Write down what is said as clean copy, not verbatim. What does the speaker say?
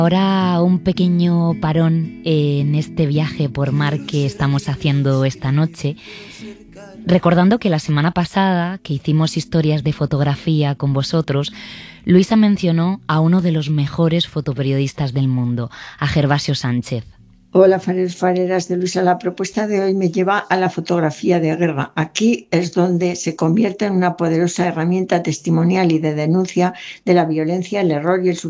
Ahora un pequeño parón en este viaje por mar que estamos haciendo esta noche, recordando que la semana pasada, que hicimos historias de fotografía con vosotros, Luisa mencionó a uno de los mejores fotoperiodistas del mundo, a Gervasio Sánchez. Hola, fareras de Luisa. La propuesta de hoy me lleva a la fotografía de guerra. Aquí es donde se convierte en una poderosa herramienta testimonial y de denuncia de la violencia, el error y el